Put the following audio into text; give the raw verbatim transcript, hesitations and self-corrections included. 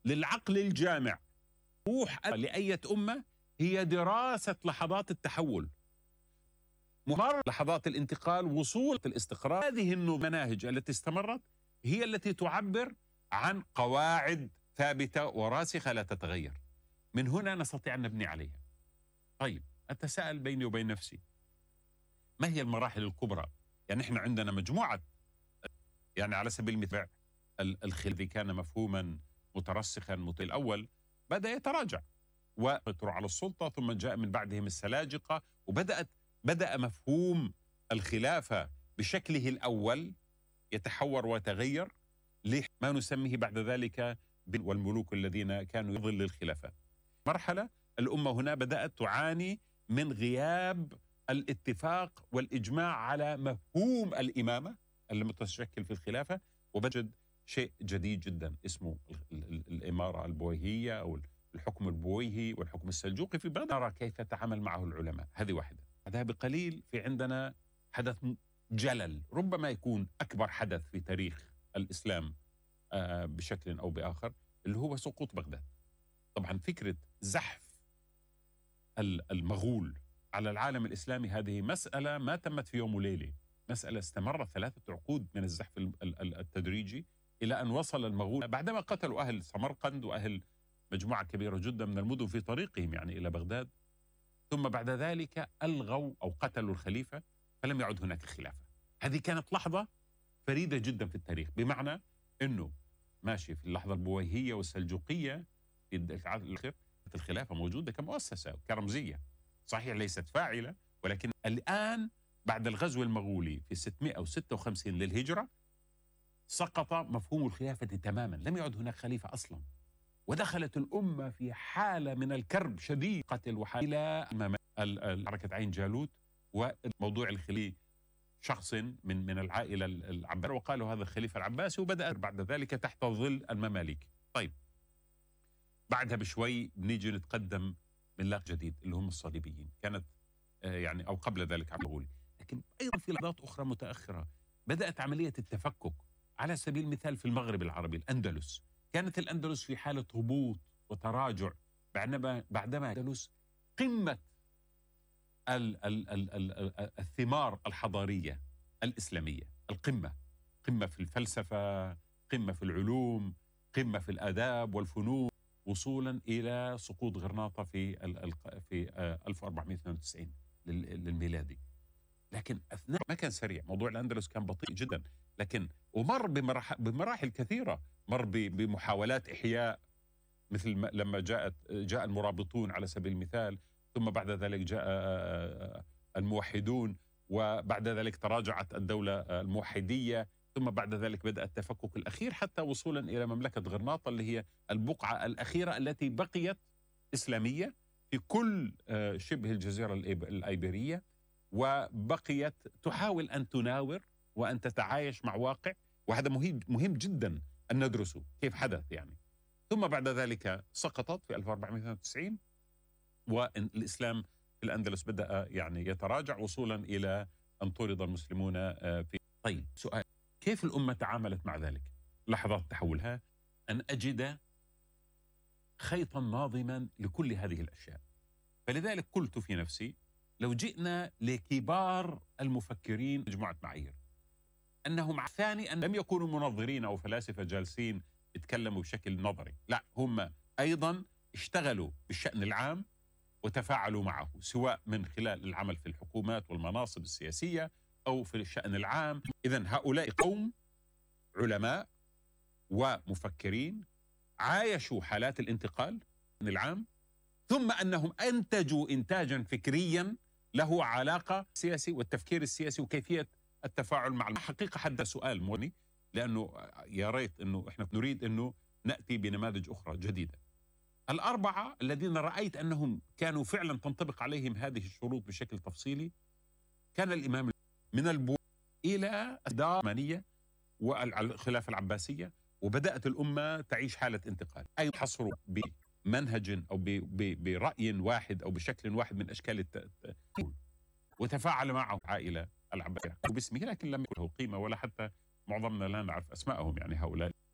للعقل الجامع روح لأية أمة هي دراسة لحظات التحول، ممر لحظات الانتقال، وصول الاستقرار. هذه المناهج التي استمرت هي التي تعبر عن قواعد ثابتة وراسخة لا تتغير، من هنا نستطيع أن نبني عليها. طيب أتساءل بيني وبين نفسي، ما هي المراحل الكبرى؟ يعني احنا عندنا مجموعة، يعني على سبيل المثال الخلاف الذي كان مفهوما مترسخا مت الأول بدأ يتراجع ويسيطر على السلطة، ثم جاء من بعدهم السلاجقة، وبدأت بدأ مفهوم الخلافة بشكله الأول يتحور ويتغير لما نسميه بعد ذلك والملوك الذين كانوا يظل الخلافة. مرحلة الأمة هنا بدأت تعاني من غياب الاتفاق والإجماع على مفهوم الإمامة المتشكل في الخلافة، وبجد شيء جديد جدا اسمه الإمارة البويهية أو الحكم البويهي والحكم السلجوقي في بغداد. نرى كيف تعامل معه العلماء. هذه واحدة. بعدها بقليل في عندنا حدث جلل ربما يكون أكبر حدث في تاريخ الإسلام بشكل أو بآخر، اللي هو سقوط بغداد. طبعا فكرة زحف المغول على العالم الإسلامي هذه مسألة ما تمت في يوم وليلة، مسألة استمرت ثلاثة عقود من الزحف التدريجي إلى أن وصل المغول بعدما قتلوا أهل سمرقند وأهل مجموعة كبيرة جدا من المدن في طريقهم يعني إلى بغداد، ثم بعد ذلك ألغوا أو قتلوا الخليفة، فلم يعد هناك خلافة. هذه كانت لحظة فريدة جدا في التاريخ، بمعنى أنه ماشي في اللحظة البويهية والسلجوقية في الخلافة موجودة كمؤسسة كرمزية، صحيح ليست فاعلة، ولكن الآن بعد الغزو المغولي في ستمائة وستة وخمسين للهجرة سقط مفهوم الخلافة تماما، لم يعد هناك خليفة أصلا، ودخلت الأمة في حالة من الكرب شديد، قتل وحال إلى حركة عين جالوت وموضوع الخليفة شخص من من العائلة العباسية، وقالوا هذا الخليفة العباسي، وبدأ بعد ذلك تحت ظل المماليك. طيب بعدها بشوي بنيجي نتقدم ملاك جديد اللي هم الصليبيين، كانت آه يعني أو قبل ذلك على الغول، لكن أيضا في لحظات أخرى متأخرة بدأت عملية التفكك. على سبيل المثال في المغرب العربي الأندلس، كانت الأندلس في حالة هبوط وتراجع بعدما بعدما الأندلس قمة ال ال ال ال الثمار الحضارية الإسلامية، القمة، قمة في الفلسفة، قمة في العلوم، قمة في الآداب والفنون، وصولا إلى سقوط غرناطة في في ألف وأربعمائة واثنين وتسعين للميلادي. لكن أثناء ما كان سريع، موضوع الأندلس كان بطيء جدا، لكن ومر بمراحل, بمراحل كثيرة، مر بمحاولات إحياء مثل لما جاءت جاء المرابطون على سبيل المثال، ثم بعد ذلك جاء الموحدون، وبعد ذلك تراجعت الدولة الموحدية، ثم بعد ذلك بدأ التفكك الأخير حتى وصولا إلى مملكة غرناطة اللي هي البقعة الأخيرة التي بقيت إسلامية في كل شبه الجزيرة الأيبيرية، وبقيت تحاول أن تناور وأن تتعايش مع واقع، وهذا مهم مهم جدا أن ندرسه كيف حدث يعني. ثم بعد ذلك سقطت في ألف وأربعمائة واثنين وتسعين، والإسلام في الأندلس بدأ يعني يتراجع وصولا إلى أن طرد المسلمون في. طيب سؤال، كيف الأمة تعاملت مع ذلك؟ لحظات تحولها أن أجد خيطا ناظما لكل هذه الأشياء. فلذلك قلت في نفسي لو جئنا لكبار المفكرين مجموعة معايير، أنهم ثاني أن لم يكونوا منظرين أو فلاسفة جالسين يتكلموا بشكل نظري، لا، هم أيضا اشتغلوا بالشأن العام وتفاعلوا معه، سواء من خلال العمل في الحكومات والمناصب السياسية أو في الشأن العام. إذن هؤلاء قوم علماء ومفكرين عايشوا حالات الانتقال العام، ثم أنهم أنتجوا إنتاجا فكريا له علاقة سياسي والتفكير السياسي وكيفية التفاعل مع الحقيقة. حد سؤال موني، لأنه يا ريت أنه إحنا نريد أنه نأتي بنماذج أخرى جديدة. الأربعة الذين رأيت أنهم كانوا فعلا تنطبق عليهم هذه الشروط بشكل تفصيلي كان الإمام من البو إلى الدارمانية والخلافة العباسية، وبدأت الأمة تعيش حالة انتقال، أي حصروا بمنهج أو برأي واحد أو بشكل واحد من أشكال التفاعل، وتفاعل معه عائلة العباسية باسمه، لكن لم يكن له قيمة ولا حتى معظمنا لا نعرف أسماءهم يعني هؤلاء.